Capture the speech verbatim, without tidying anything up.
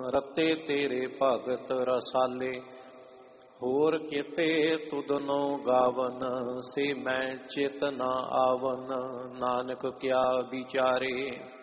ਰਤੇ ਤੇਰੇ ਭਗਤ ਰਸਾਲੇ। ਹੋਰ ਕਿਤੇ ਤੁਧਨੋ ਗਾਵਨ ਸੇ ਮੈਂ ਚਿਤ ਨ ਆਵਨ। ਨਾਨਕ ਕਿਆ ਵਿਚਾਰੇ